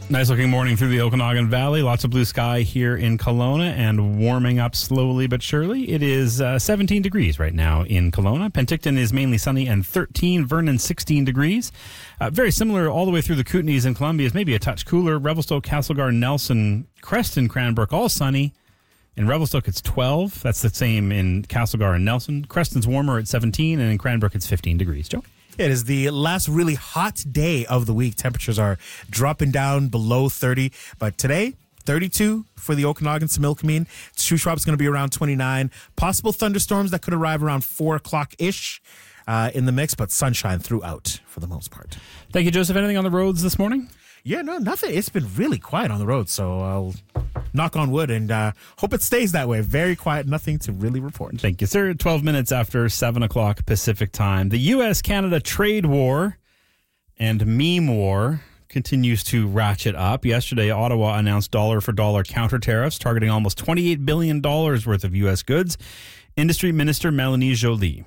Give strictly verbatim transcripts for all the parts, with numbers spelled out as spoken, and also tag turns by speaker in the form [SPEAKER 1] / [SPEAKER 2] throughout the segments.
[SPEAKER 1] Nice looking morning through the Okanagan Valley. Lots of blue sky here in Kelowna and warming up slowly but surely. It is uh, seventeen degrees right now in Kelowna. Penticton is mainly sunny and thirteen. Vernon, sixteen degrees. Uh, very similar all the way through the Kootenays and Columbia's, maybe a touch cooler. Revelstoke, Castlegar, Nelson, Creston, Cranbrook, all sunny. In Revelstoke, it's twelve. That's the same in Castlegar and Nelson. Creston's warmer at seventeen, and in Cranbrook, it's fifteen degrees. Joe?
[SPEAKER 2] It is the last really hot day of the week. Temperatures are dropping down below thirty. But today, thirty-two for the Okanagan Similkameen. Shuswap's going to be around twenty-nine. Possible thunderstorms that could arrive around four o'clock-ish uh, in the mix, but sunshine throughout for the most part.
[SPEAKER 1] Thank you, Joseph. Anything on the roads this morning?
[SPEAKER 2] Yeah, no, nothing. It's been really quiet on the road, so I'll knock on wood and uh, hope it stays that way. Very quiet, nothing to really report.
[SPEAKER 1] Thank you, sir. twelve minutes after seven o'clock Pacific time. The U S Canada trade war and meme war continues to ratchet up. Yesterday, Ottawa announced dollar-for-dollar counter tariffs targeting almost twenty-eight billion dollars worth of U S goods. Industry Minister Melanie Joly.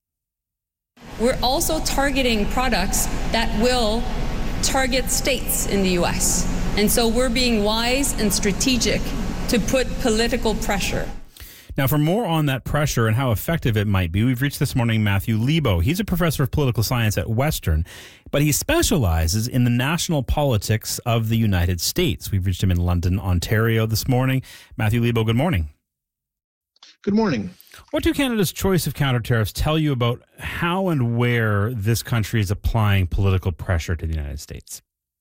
[SPEAKER 3] We're also targeting products that will target states in the U S. And so we're being wise and strategic to put political pressure.
[SPEAKER 1] Now, for more on that pressure and how effective it might be, we've reached this morning Matthew Lebo. He's a professor of political science at Western, but he specializes in the national politics of the United States. We've reached him in London, Ontario this morning. Matthew Lebo, good morning.
[SPEAKER 4] Good morning.
[SPEAKER 1] What do Canada's choice of counter tariffs tell you about how and where this country is applying political pressure to the United States?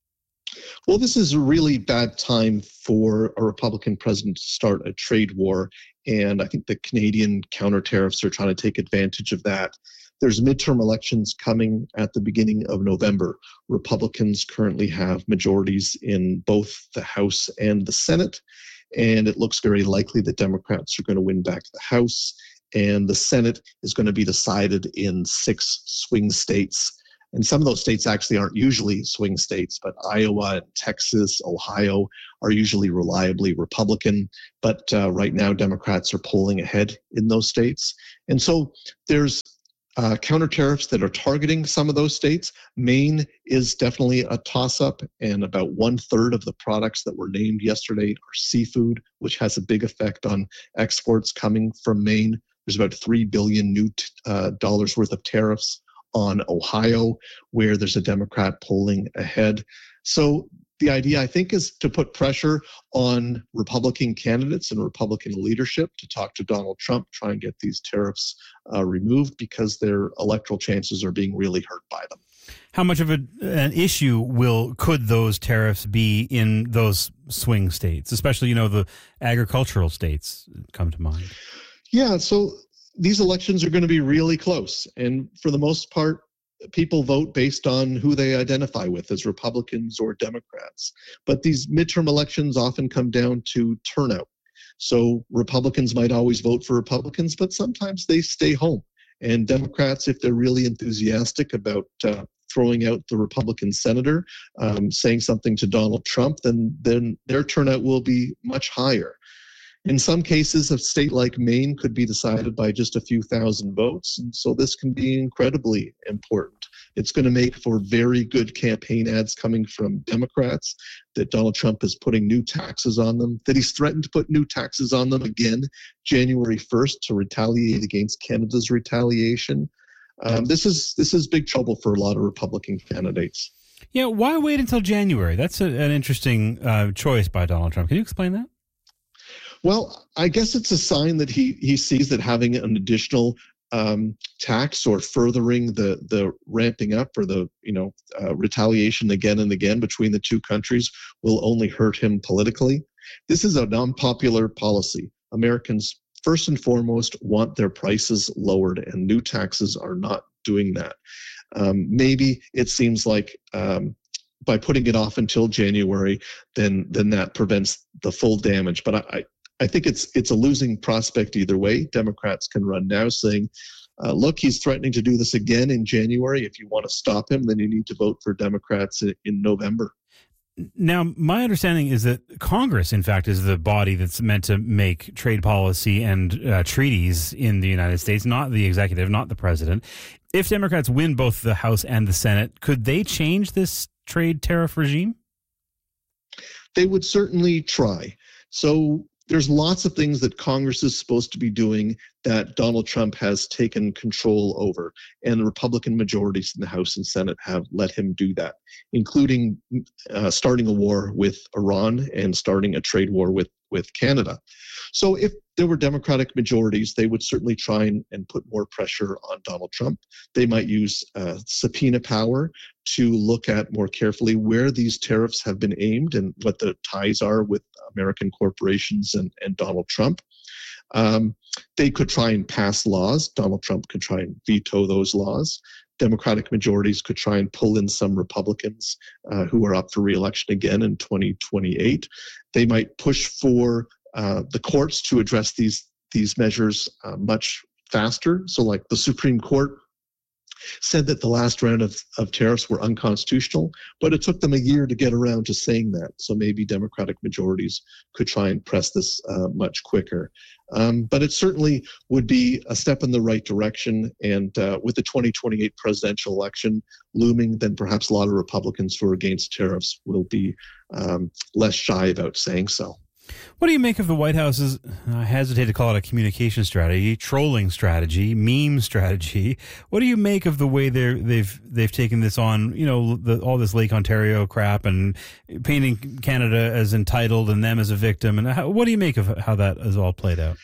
[SPEAKER 4] Well, this is a really bad time for a Republican president to start a trade war, and I think the Canadian counter tariffs are trying to take advantage of that. There's midterm elections coming at the beginning of November. Republicans currently have majorities in both the House and the Senate, and it looks very likely that Democrats are going to win back the House, and the Senate is going to be decided in six swing states. And some of those states actually aren't usually swing states, but Iowa, Texas, Ohio are usually reliably Republican. But uh, right now, Democrats are polling ahead in those states. And so there's uh, counter tariffs that are targeting some of those states. Maine is definitely a toss-up, and about one-third of the products that were named yesterday are seafood, which has a big effect on exports coming from Maine. There's about three billion dollars new t- uh, dollars worth of tariffs on Ohio, where there's a Democrat polling ahead. So the idea, I think, is to put pressure on Republican candidates and Republican leadership to talk to Donald Trump, try and get these tariffs uh, removed, because their electoral chances are being really hurt by them.
[SPEAKER 1] How much of a, an issue will could those tariffs be in those swing states, especially, you know, the agricultural states come to mind?
[SPEAKER 4] Yeah, so these elections are going to be really close. And for the most part, people vote based on who they identify with as Republicans or Democrats. But these midterm elections often come down to turnout. So Republicans might always vote for Republicans, but sometimes they stay home. And Democrats, if they're really enthusiastic about uh, throwing out the Republican senator, um, saying something to Donald Trump, then, then their turnout will be much higher. In some cases, a state like Maine could be decided by just a few thousand votes, and so this can be incredibly important. It's going to make for very good campaign ads coming from Democrats, that Donald Trump is putting new taxes on them, that he's threatened to put new taxes on them again January first to retaliate against Canada's retaliation. Um, this is this is big trouble for a lot of Republican candidates.
[SPEAKER 1] Yeah, why wait until January? That's a, an interesting uh, choice by Donald Trump. Can you explain that?
[SPEAKER 4] Well, I guess it's a sign that he, he sees that having an additional um, tax or furthering the the ramping up or the you know uh, retaliation again and again between the two countries will only hurt him politically. This is an unpopular policy. Americans, first and foremost, want their prices lowered, and new taxes are not doing that. Um, maybe it seems like um, by putting it off until January, then then that prevents the full damage. But I, I I think it's it's a losing prospect either way. Democrats can run now saying, uh, look, he's threatening to do this again in January. If you want to stop him, then you need to vote for Democrats in, in November.
[SPEAKER 1] Now, my understanding is that Congress, in fact, is the body that's meant to make trade policy and uh, treaties in the United States, not the executive, not the president. If Democrats win both the House and the Senate, could they change this trade tariff regime?
[SPEAKER 4] They would certainly try. So there's lots of things that Congress is supposed to be doing that Donald Trump has taken control over, and the Republican majorities in the House and Senate have let him do that, including uh, starting a war with Iran and starting a trade war with, with Canada. So if there were Democratic majorities, they would certainly try and, and put more pressure on Donald Trump. They might use uh, subpoena power to look at more carefully where these tariffs have been aimed and what the ties are with American corporations and, and Donald Trump. Um, they could try and pass laws. Donald Trump could try and veto those laws. Democratic majorities could try and pull in some Republicans uh, who are up for re-election again in twenty twenty-eight. They might push for uh, the courts to address these these measures uh, much faster. So like the Supreme Court said that the last round of, of tariffs were unconstitutional, but it took them a year to get around to saying that. So maybe Democratic majorities could try and press this uh, much quicker. Um, but it certainly would be a step in the right direction. And uh, with the twenty twenty-eight presidential election looming, then perhaps a lot of Republicans who are against tariffs will be um, less shy about saying so.
[SPEAKER 1] What do you make of the White House's, I hesitate to call it a communication strategy, trolling strategy, meme strategy? What do you make of the way they're, they've they've taken this on, you know, the, all this Lake Ontario crap and painting Canada as entitled and them as a victim? And how, what do you make of how that has all played out?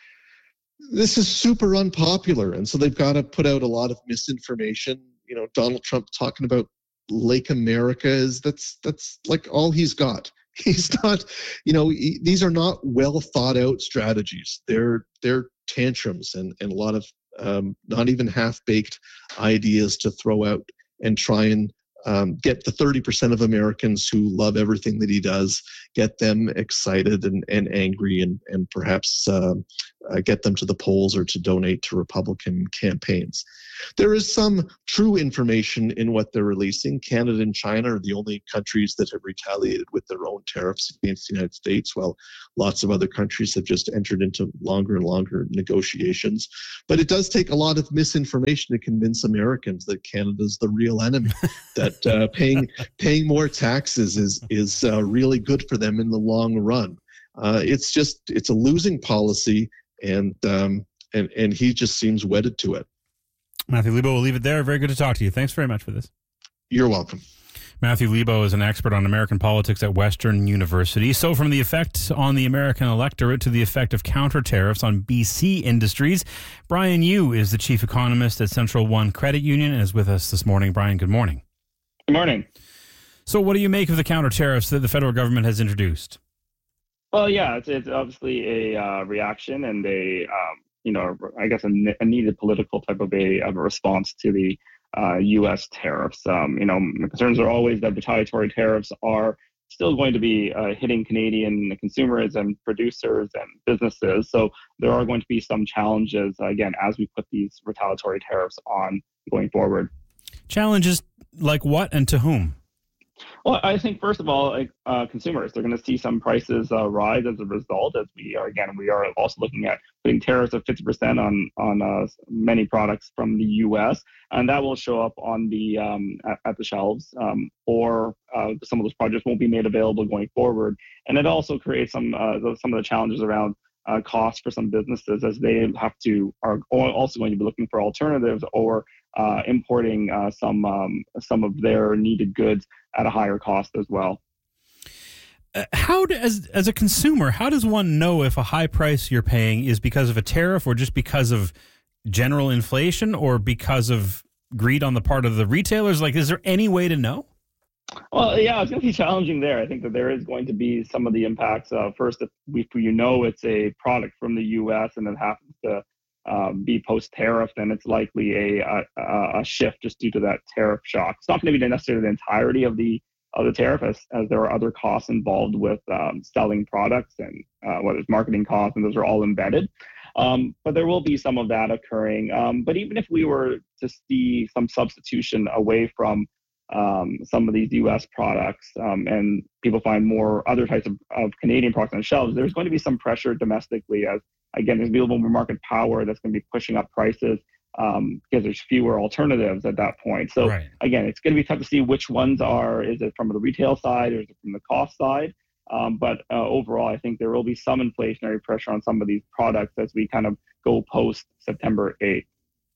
[SPEAKER 4] This is super unpopular, and so they've got to put out a lot of misinformation. You know, Donald Trump talking about Lake America is that's that's like all he's got. He's not, you know, he, these are not well thought out strategies. They're they're tantrums and, and a lot of um, not even half baked ideas to throw out and try and um, get the thirty percent of Americans who love everything that he does, get them excited and, and angry and, and perhaps uh, uh, get them to the polls or to donate to Republican campaigns. There is some true information in what they're releasing. Canada and China are the only countries that have retaliated with their own tariffs against the United States, while lots of other countries have just entered into longer and longer negotiations. But it does take a lot of misinformation to convince Americans that Canada's the real enemy, that uh, paying paying more taxes is is uh, really good for them in the long run. Uh, it's just it's a losing policy, and um, and and he just seems wedded to it.
[SPEAKER 1] Matthew Lebo, we'll leave it there. Very good to talk to you. Thanks very much for this.
[SPEAKER 4] You're welcome.
[SPEAKER 1] Matthew Lebo is an expert on American politics at Western University. So from the effect on the American electorate to the effect of counter tariffs on B C industries, Brian Yu is the chief economist at Central One Credit Union and is with us this morning. Brian, good morning.
[SPEAKER 5] Good morning.
[SPEAKER 1] So what do you make of the counter tariffs that the federal government has introduced?
[SPEAKER 5] Well, yeah, it's, it's obviously a uh, reaction and a, um, you know, I guess a, a needed political type of a, of a response to the uh, U S tariffs. Um, you know, the concerns are always that retaliatory tariffs are still going to be uh, hitting Canadian consumers and producers and businesses. So there are going to be some challenges, again, as we put these retaliatory tariffs on going forward.
[SPEAKER 1] Challenges like what and to whom?
[SPEAKER 5] Well, I think, first of all, like, uh, consumers, they're going to see some prices uh, rise as a result, as we are, again, we are also looking at putting tariffs of fifty percent on, on uh, many products from the U S, and that will show up on the um, at, at the shelves, um, or uh, some of those projects won't be made available going forward. And it also creates some, uh, some of the challenges around uh, costs for some businesses, as they have to, are also going to be looking for alternatives or uh, importing uh, some, um, some of their needed goods at a higher cost as well.
[SPEAKER 1] Uh, how do, as as a consumer, how does one know if a high price you're paying is because of a tariff or just because of general inflation or because of greed on the part of the retailers? Like, is there any way to know?
[SPEAKER 5] Well, yeah, it's going to be challenging there. I think that there is going to be some of the impacts. Uh, first, if, we, if you know it's a product from the U S and it happens to um, be post-tariff, then it's likely a, a, a shift just due to that tariff shock. It's not going to be necessarily the entirety of the of the tariff, as, as there are other costs involved with um, selling products and uh, whether it's marketing costs, and those are all embedded. Um, but there will be some of that occurring. Um, but even if we were to see some substitution away from um, some of these U S products um, and people find more other types of, of Canadian products on shelves, there's going to be some pressure domestically as, again, there's going to be a little more market power that's going to be pushing up prices um, because there's fewer alternatives at that point. So
[SPEAKER 1] right.
[SPEAKER 5] again, it's going to be tough to see which ones are, is it from the retail side or is it from the cost side? Um, but uh, overall, I think there will be some inflationary pressure on some of these products as we kind of go post September eighth.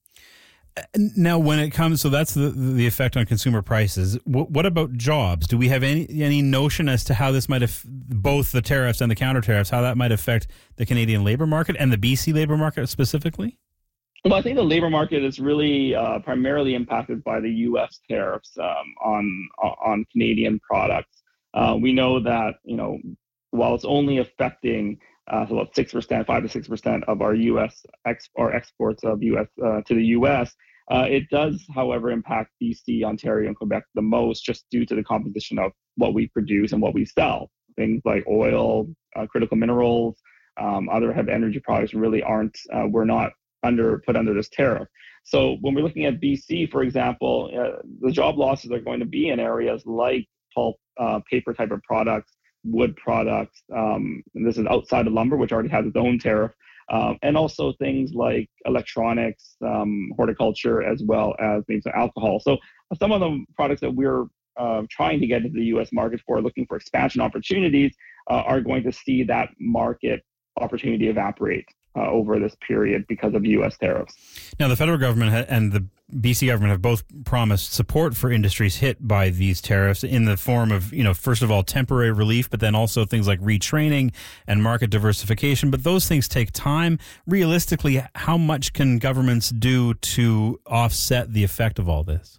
[SPEAKER 1] Now, when it comes, so that's the the effect on consumer prices. What, what about jobs? Do we have any any notion as to how this might have both the tariffs and the counter tariffs, how that might affect the Canadian labor market and the B C labor market specifically?
[SPEAKER 5] Well, I think the labor market is really uh, primarily impacted by the U S tariffs um, on on Canadian products. Uh, we know that, you know, while it's only affecting uh, so about six percent, five to six percent of our U S ex- or exports of U S uh, to the U S, uh, it does, however, impact B C, Ontario, and Quebec the most, just due to the composition of what we produce and what we sell. Things like oil, uh, critical minerals, um, other heavy energy products really aren't. Uh, we're not under put under this tariff. So when we're looking at B C, for example, uh, the job losses are going to be in areas like pulp, uh, paper type of products, wood products. Um, and this is outside of lumber, which already has its own tariff, um, and also things like electronics, um, horticulture, as well as maybe some alcohol. So some of the products that we're uh, trying to get into the U S market for, looking for expansion opportunities, uh, are going to see that market opportunity evaporate Uh, over this period because of U S tariffs.
[SPEAKER 1] Now, the federal government ha- and the B C government have both promised support for industries hit by these tariffs in the form of, you know, first of all, temporary relief, but then also things like retraining and market diversification. But those things take time. Realistically, how much can governments do to offset the effect of all this?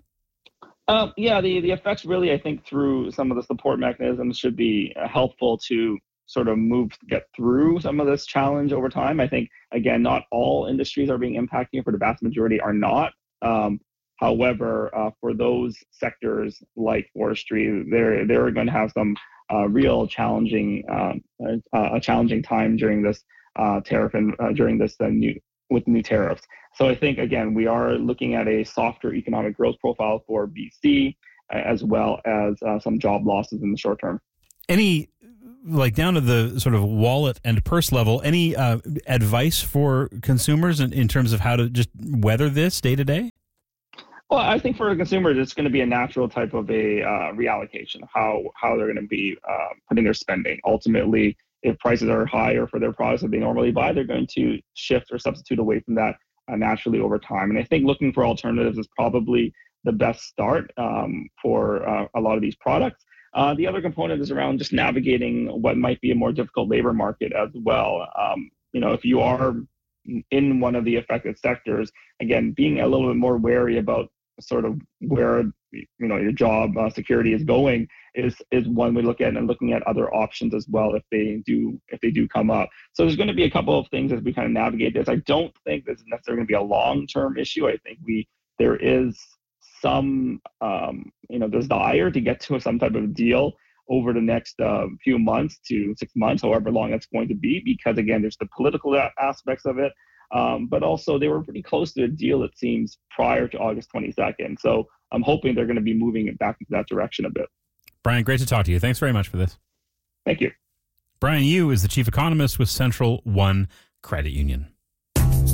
[SPEAKER 5] Uh, yeah, the, the effects really, I think, through some of the support mechanisms should be uh, helpful to sort of move, get through some of this challenge over time. I think, again, not all industries are being impacted, for the vast majority are not. Um, however, uh, for those sectors like forestry, they're, they're going to have some uh, real challenging, um, uh, a challenging time during this uh, tariff and uh, during this uh, new, with new tariffs. So I think, again, we are looking at a softer economic growth profile for B C, as well as uh, some job losses in the short term.
[SPEAKER 1] Any, like down to the sort of wallet and purse level, any uh, advice for consumers in, in terms of how to just weather this day to day?
[SPEAKER 5] Well, I think for consumers, it's going to be a natural type of a uh, reallocation of how, how they're going to be uh, putting their spending. Ultimately, if prices are higher for their products that they normally buy, they're going to shift or substitute away from that uh, naturally over time. And I think looking for alternatives is probably the best start um, for uh, a lot of these products. Uh, the other component is around just navigating what might be a more difficult labor market as well. Um, you know, if you are in one of the affected sectors, again, being a little bit more wary about sort of where, you know, your job uh, security is going is is one we look at, and looking at other options as well if they do if they do come up. So there's going to be a couple of things as we kind of navigate this. I don't think this is necessarily going to be a long-term issue. I think we there is some um, you know desire to get to some type of deal over the next uh, few months to six months, however long that's going to be, because again, there's the political aspects of it, um, but also they were pretty close to a deal, it seems, prior to August twenty-second. So I'm hoping they're going to be moving it back into that direction a bit.
[SPEAKER 1] Brian, great to talk to you. Thanks very much for this.
[SPEAKER 5] Thank you.
[SPEAKER 1] Brian Yu is the chief economist with Central One Credit Union.